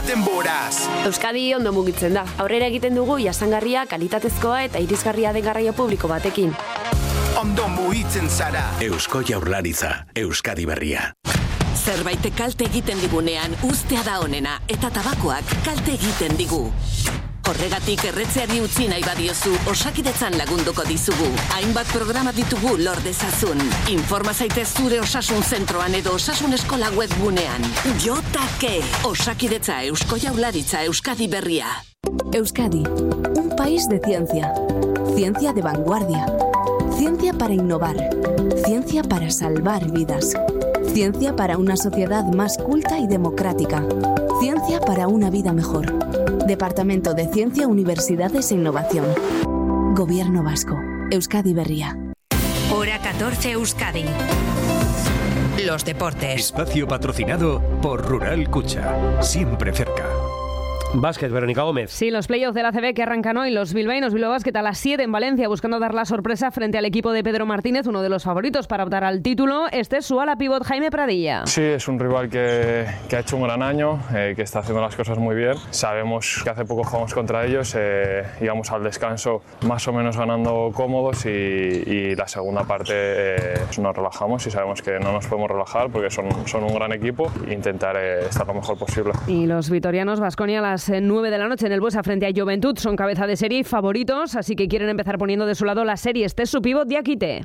denboraz. Euskadi ondo mugitzen da. Aurrera egiten dugu jasangarria, kalitatezkoa eta irisgarria den garraio publiko batekin. Ondo mugitzen zara. Eusko Jaurlaritza, Euskadi berria. Zerbait kalte egiten digunean ustea da onena eta tabakoak kalte egiten digu. Horregatik erretzeari utzi nahi badiozu, Osakidetzan lagunduko dizugu. Hainbat programa ditugu lor dezazun. Informa zaitez zure osasun zentroan edo osasun eskola webgunean. Jotake. Osakidetza, Eusko Jaurlaritza, Euskadi berria. Euskadi, un país de ciencia. Ciencia de vanguardia. Ciencia para innovar. Ciencia para salvar vidas. Ciencia para una sociedad más culta y democrática. Ciencia para una vida mejor. Departamento de Ciencia, Universidades e Innovación. Gobierno Vasco. Euskadi berria. Hora 14 Euskadi. Los deportes. Espacio patrocinado por Rural Cucha. Siempre cerca. Básquet, Verónica Gómez. Sí, los playoffs de la ACB que arrancan hoy, los bilbaínos Bilbao Basket a las 7 en Valencia, buscando dar la sorpresa frente al equipo de Pedro Martínez, uno de los favoritos para optar al título. Este es su ala pívot Jaime Pradilla. Sí, es un rival que ha hecho un gran año, que está haciendo las cosas muy bien. Sabemos que hace poco jugamos contra ellos, íbamos al descanso más o menos ganando cómodos y la segunda parte nos relajamos y sabemos que no nos podemos relajar porque son un gran equipo e intentar estar lo mejor posible. Y los vitorianos, Baskonia, a las 9 de la noche en el Buesa frente a Joventut, son cabeza de serie y favoritos, así que quieren empezar poniendo de su lado la serie. Este es su pívot Diakite.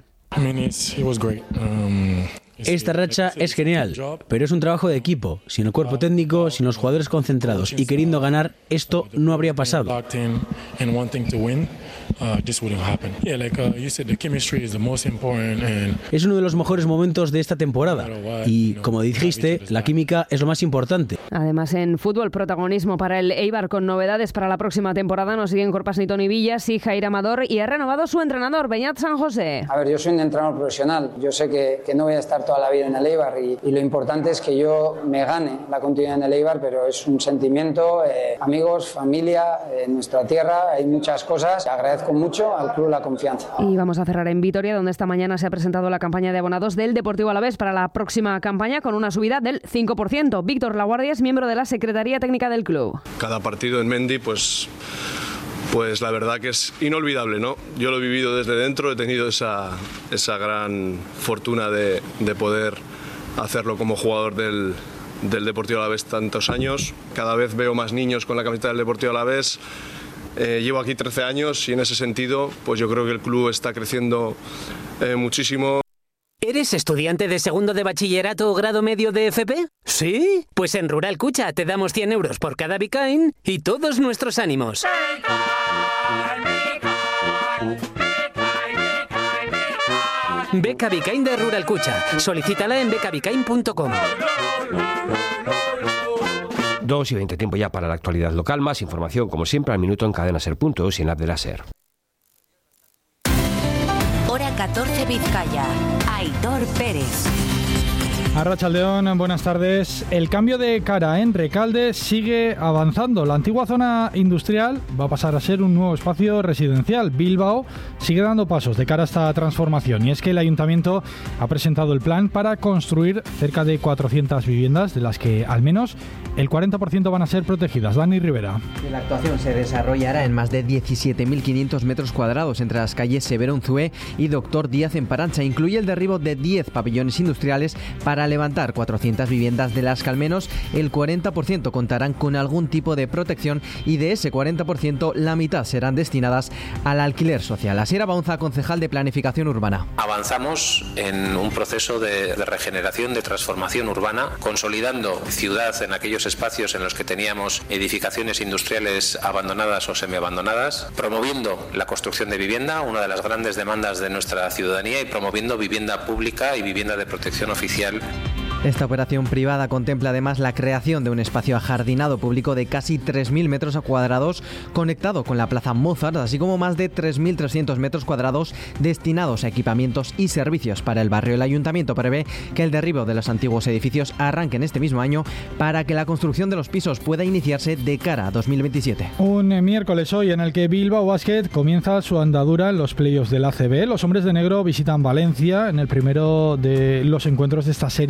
Esta racha es genial, pero es un trabajo de equipo. Sin el cuerpo técnico, sin los jugadores concentrados y queriendo ganar, esto no habría pasado. Es uno de los mejores momentos de esta temporada y, como dijiste, la química es lo más importante. Además, en fútbol, protagonismo para el Eibar con novedades para la próxima temporada. Nos siguen Corpas ni Toni Villas y Jair Amador, y ha renovado su entrenador, Beñat San José. A ver, yo soy un entrenador profesional. Yo sé que no voy a estar toda la vida en el Eibar y lo importante es que yo me gane la continuidad en el Eibar, pero es un sentimiento, amigos, familia, nuestra tierra, hay muchas cosas. Agradezco mucho al club la confianza. Y vamos a cerrar en Vitoria, donde esta mañana se ha presentado la campaña de abonados del Deportivo Alavés para la próxima campaña con una subida del 5%. Víctor Laguardia es miembro de la Secretaría Técnica del club. Cada partido en Mendy, pues la verdad que es inolvidable, ¿no? Yo lo he vivido desde dentro, he tenido esa gran fortuna de poder hacerlo como jugador del Deportivo Alavés tantos años. Cada vez veo más niños con la camiseta del Deportivo Alavés. Llevo aquí 13 años y en ese sentido, pues yo creo que el club está creciendo muchísimo. ¿Eres estudiante de segundo de bachillerato o grado medio de FP? ¿Sí? Pues en Rural Cucha te damos 100 euros por cada Bitcoin y todos nuestros ánimos. Beca Bitcoin de Rural Cucha. Solicítala en becabitcoin.com. 2:20, tiempo ya para la actualidad local. Más información, como siempre, al minuto en cadenaser.es y en app de la SER. Hora 14 Vizcaya. Aitor Pérez. Arratsaldeón, buenas tardes. El cambio de cara en Recalde sigue avanzando. La antigua zona industrial va a pasar a ser un nuevo espacio residencial. Bilbao sigue dando pasos de cara a esta transformación, y es que el Ayuntamiento ha presentado el plan para construir cerca de 400 viviendas, de las que al menos el 40% van a ser protegidas. Dani Rivera. La actuación se desarrollará en más de 17.500 metros cuadrados entre las calles Severo Unzué y Doctor Díaz en Parancha. Incluye el derribo de 10 pabellones industriales para levantar 400 viviendas, de las que al menos el 40% contarán con algún tipo de protección, y de ese 40% la mitad serán destinadas al alquiler social. Asier Abaunza, concejal de Planificación Urbana. Avanzamos en un proceso de regeneración, de transformación urbana, consolidando ciudad en aquellos espacios en los que teníamos edificaciones industriales abandonadas o semiabandonadas, promoviendo la construcción de vivienda, una de las grandes demandas de nuestra ciudadanía, y promoviendo vivienda pública y vivienda de protección oficial. Esta operación privada contempla además la creación de un espacio ajardinado público de casi 3.000 metros cuadrados conectado con la Plaza Mozart, así como más de 3.300 metros cuadrados destinados a equipamientos y servicios para el barrio. El Ayuntamiento prevé que el derribo de los antiguos edificios arranque en este mismo año para que la construcción de los pisos pueda iniciarse de cara a 2027. Un miércoles hoy en el que Bilbao Basket comienza su andadura en los playoffs del ACB. Los hombres de negro visitan Valencia en el primero de los encuentros de esta serie al mejor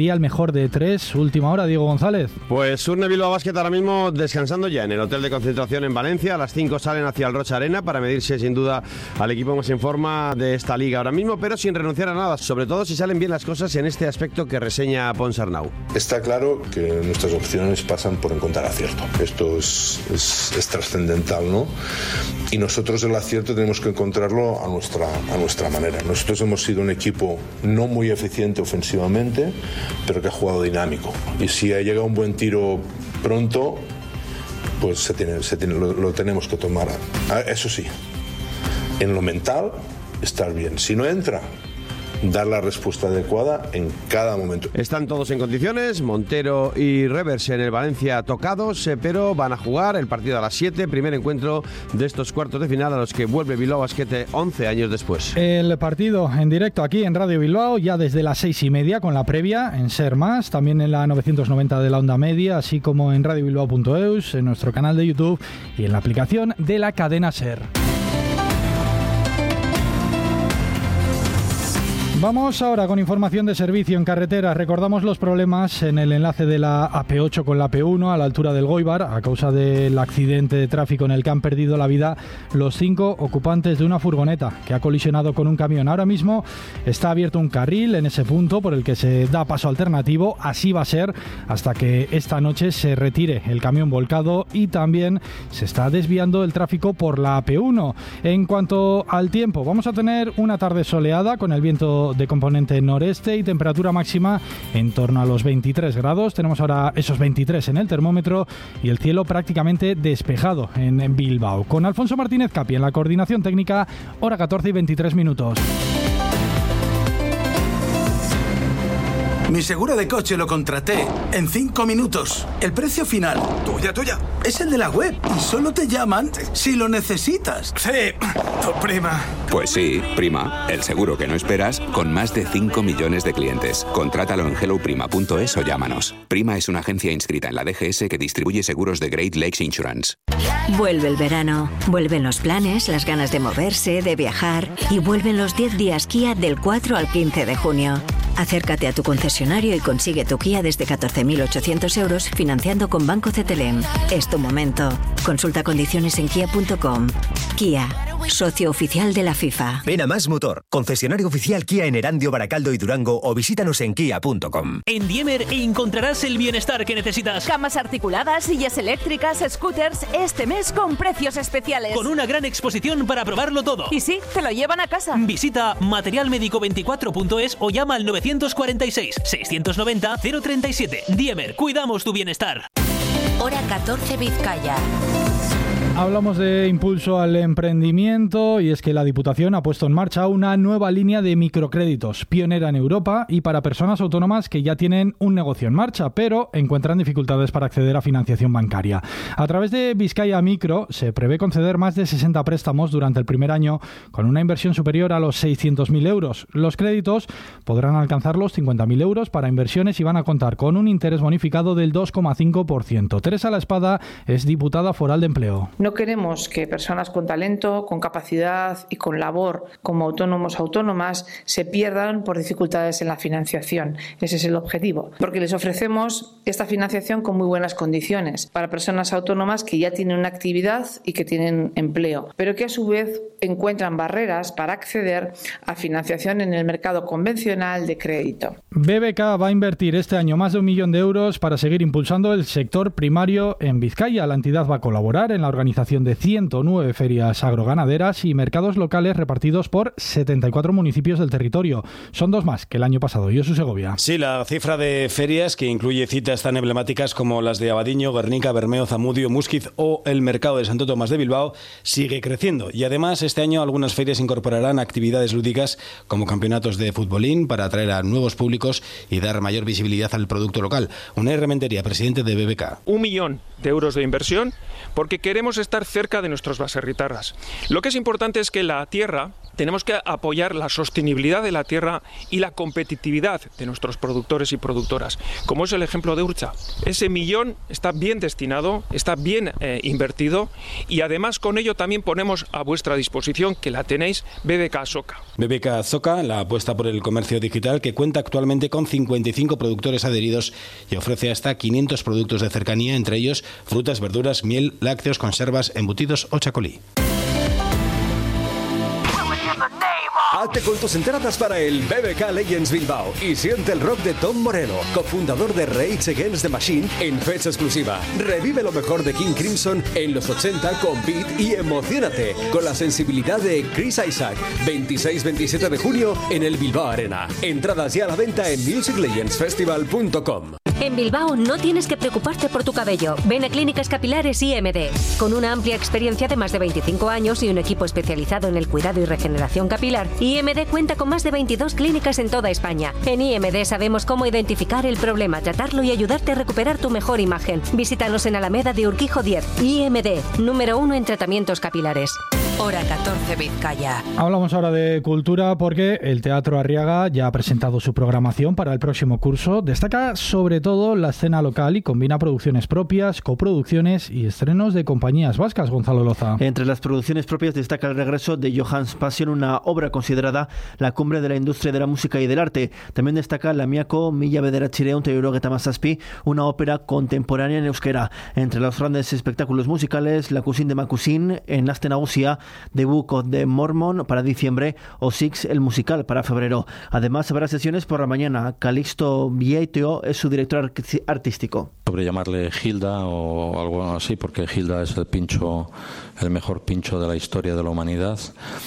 mejor de 3. Última hora, Diego González. Pues Surne Bilbao Basket ahora mismo descansando ya en el hotel de concentración en Valencia. A las 5 salen hacia el Rocha Arena para medirse sin duda al equipo más en forma de esta liga ahora mismo, pero sin renunciar a nada, sobre todo si salen bien las cosas en este aspecto que reseña Ponsarnau. Está claro que nuestras opciones pasan por encontrar acierto. Esto es trascendental, ¿no? Y nosotros el acierto tenemos que encontrarlo a nuestra manera. Nosotros hemos sido un equipo no muy eficiente ofensivamente, pero que ha jugado dinámico. Y si ha llegado un buen tiro pronto, pues lo tenemos que tomar. Eso sí, en lo mental, estar bien. Si no entra, dar la respuesta adecuada en cada momento. Están todos en condiciones, Montero y Revers en el Valencia tocados, pero van a jugar el partido a las 7, primer encuentro de estos cuartos de final a los que vuelve Bilbao Basket 11 años después. El partido en directo aquí en Radio Bilbao, ya desde las 6:30 con la previa en Ser Más, también en la 990 de la onda media, así como en radiobilbao.eus, en nuestro canal de YouTube y en la aplicación de la cadena Ser. Vamos ahora con información de servicio en carretera. Recordamos los problemas en el enlace de la AP8 con la P1 a la altura del Goibar a causa del accidente de tráfico en el que han perdido la vida los 5 ocupantes de una furgoneta que ha colisionado con un camión. Ahora mismo está abierto un carril en ese punto por el que se da paso alternativo. Así va a ser hasta que esta noche se retire el camión volcado y también se está desviando el tráfico por la AP1. En cuanto al tiempo, vamos a tener una tarde soleada con el viento de componente noreste y temperatura máxima en torno a los 23 grados. Tenemos ahora esos 23 en el termómetro y el cielo prácticamente despejado en Bilbao. Con Alfonso Martínez Capi en la coordinación técnica, hora 14 y 23 minutos. Mi seguro de coche lo contraté en 5 minutos. El precio final, tuya, es el de la web y solo te llaman si lo necesitas. Sí, tu prima. Pues sí, Prima, el seguro que no esperas con más de 5 millones de clientes. Contrátalo en helloprima.es o llámanos. Prima es una agencia inscrita en la DGS que distribuye seguros de Great Lakes Insurance. Vuelve el verano, vuelven los planes, las ganas de moverse, de viajar y vuelven los 10 días Kia del 4 al 15 de junio. Acércate a tu concesionario y consigue tu Kia desde 14.800 euros financiando con Banco CTLM. Es tu momento. Consulta condiciones en kia.com. Kia, socio oficial de la FIFA. Ven a Más Motor, concesionario oficial Kia en Erandio, Baracaldo y Durango o visítanos en kia.com. En Diemer encontrarás el bienestar que necesitas. Camas articuladas, sillas eléctricas, scooters, este mes con precios especiales. Con una gran exposición para probarlo todo. Y sí, te lo llevan a casa. Visita materialmedico24.es o llama al 946 690 037. Diemer, cuidamos tu bienestar. Hora 14 Vizcaya. Hablamos de impulso al emprendimiento y es que la Diputación ha puesto en marcha una nueva línea de microcréditos, pionera en Europa y para personas autónomas que ya tienen un negocio en marcha, pero encuentran dificultades para acceder a financiación bancaria. A través de Vizcaya Micro se prevé conceder más de 60 préstamos durante el primer año con una inversión superior a los 600.000 euros. Los créditos podrán alcanzar los 50.000 euros para inversiones y van a contar con un interés bonificado del 2,5%. Teresa La Espada es diputada foral de Empleo. No queremos que personas con talento, con capacidad y con labor como autónomos o autónomas se pierdan por dificultades en la financiación. Ese es el objetivo, porque les ofrecemos esta financiación con muy buenas condiciones para personas autónomas que ya tienen una actividad y que tienen empleo, pero que a su vez encuentran barreras para acceder a financiación en el mercado convencional de crédito. BBK va a invertir este año más de 1 millón de euros para seguir impulsando el sector primario en Vizcaya. La entidad va a colaborar en la organización de 109 ferias agroganaderas y mercados locales repartidos por 74 municipios del territorio. Son 2 más que el año pasado. Josu Segovia. Sí, la cifra de ferias, que incluye citas tan emblemáticas como las de Abadiño, Guernica, Bermeo, Zamudio, Músquiz o el Mercado de Santo Tomás de Bilbao, sigue creciendo. Y además, este año algunas ferias incorporarán actividades lúdicas como campeonatos de futbolín para atraer a nuevos públicos y dar mayor visibilidad al producto local. Unai Rementería, presidente de BBK. 1 millón de euros de inversión porque queremos estar cerca de nuestros baserritarras. Lo que es importante es que la tierra, tenemos que apoyar la sostenibilidad de la tierra y la competitividad de nuestros productores y productoras, como es el ejemplo de Urcha. Ese millón está bien destinado, está bien invertido, y además con ello también ponemos a vuestra disposición, que la tenéis, BBK Azoka. BBK Azoka, la apuesta por el comercio digital, que cuenta actualmente con 55 productores adheridos y ofrece hasta 500 productos de cercanía, entre ellos frutas, verduras, miel, lácteos, conservas, embutidos o chacolí. Hazte con tus entradas para el BBK Legends Bilbao y siente el rock de Tom Morello, cofundador de Rage Against the Machine, en fecha exclusiva. Revive lo mejor de King Crimson en los 80 con beat y emocionate con la sensibilidad de Chris Isaac. 26-27 de junio en el Bilbao Arena. Entradas ya a la venta en musiclegendsfestival.com. En Bilbao no tienes que preocuparte por tu cabello. Ven a Clínicas Capilares IMD. Con una amplia experiencia de más de 25 años y un equipo especializado en el cuidado y regeneración capilar, IMD cuenta con más de 22 clínicas en toda España. En IMD sabemos cómo identificar el problema, tratarlo y ayudarte a recuperar tu mejor imagen. Visítanos en Alameda de Urquijo 10. IMD, número 1 en tratamientos capilares. Hora 14 Vizcaya. Hablamos ahora de cultura porque el Teatro Arriaga ya ha presentado su programación para el próximo curso. Destaca sobre todo la escena local y combina producciones propias, coproducciones y estrenos de compañías vascas. Gonzalo Loza. Entre las producciones propias destaca el regreso de Johannes Passion, una obra considerada la cumbre de la industria de la música y del arte. También destaca La Miako Mila Bederatzireun eta Hirurogeita Hamazazpi, una ópera contemporánea en euskera. Entre los grandes espectáculos musicales, La Cousin de Macusin en Aste Nagusia, The Book of the Mormon para diciembre o Six, el musical, para febrero. Además, habrá sesiones por la mañana. Calixto Vieiteo es su director artístico. Sobre llamarle Hilda o algo así, porque Hilda es el mejor pincho de la historia de la humanidad.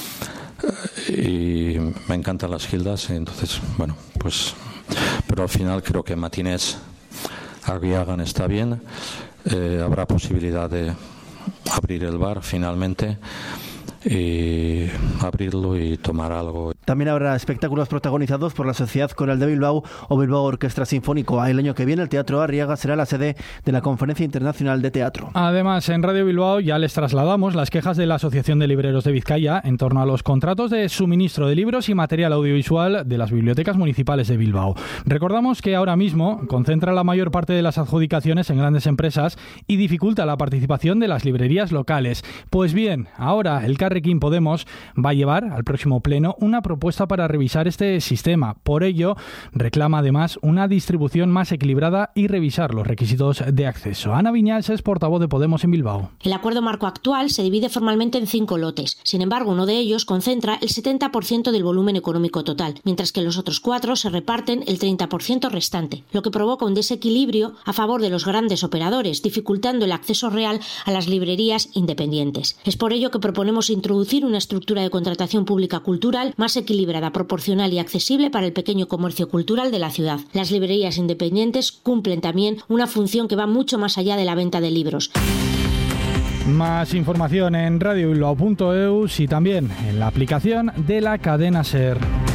Y me encantan las Hildas, entonces, bueno, pues... Pero al final creo que Matinés Arriagan está bien. Habrá posibilidad de abrir el bar finalmente y abrirlo y tomar algo. También habrá espectáculos protagonizados por la Sociedad Coral de Bilbao o Bilbao Orquestra Sinfónico. El año que viene el Teatro Arriaga será la sede de la Conferencia Internacional de Teatro. Además, en Radio Bilbao ya les trasladamos las quejas de la Asociación de Libreros de Vizcaya en torno a los contratos de suministro de libros y material audiovisual de las bibliotecas municipales de Bilbao. Recordamos que ahora mismo concentra la mayor parte de las adjudicaciones en grandes empresas y dificulta la participación de las librerías locales. Pues bien, ahora el Carrequín Podemos va a llevar al próximo pleno una propuesta para revisar este sistema. Por ello, reclama además una distribución más equilibrada y revisar los requisitos de acceso. Ana Viñals es portavoz de Podemos en Bilbao. El acuerdo marco actual se divide formalmente en 5 lotes. Sin embargo, uno de ellos concentra el 70% del volumen económico total, mientras que los otros 4 se reparten el 30% restante, lo que provoca un desequilibrio a favor de los grandes operadores, dificultando el acceso real a las librerías independientes. Es por ello que proponemos introducir una estructura de contratación pública cultural más equilibrada, proporcional y accesible para el pequeño comercio cultural de la ciudad. Las librerías independientes cumplen también una función que va mucho más allá de la venta de libros. Más información en radiobilbao.eus y también en la aplicación de la cadena SER.